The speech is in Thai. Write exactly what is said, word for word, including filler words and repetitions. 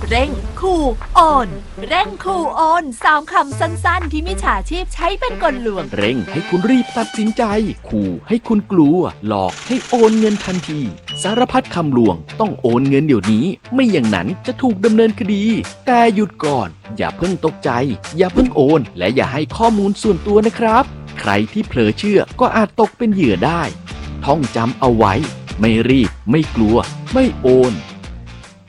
เร่งขู่โอนเร่งขู่โอนสามคำสั้นๆที่มิจฉาชีพใช้เป็นกลลวงเร่งให้คุณรีบตัดสินใจขู่ให้คุณกลัวหลอกให้โอนเงินทันทีสารพัดคำลวงต้องโอนเงินเดี๋ยวนี้ไม่อย่างนั้นจะถูกดำเนินคดีแต่หยุดก่อนอย่าเพิ่งตกใจอย่าเพิ่งโอนและอย่าให้ข้อมูลส่วนตัวนะครับใครที่เผลอเชื่อก็อาจตกเป็นเหยื่อได้ท่องจำเอาไว้ไม่รีบไม่กลัวไม่โอน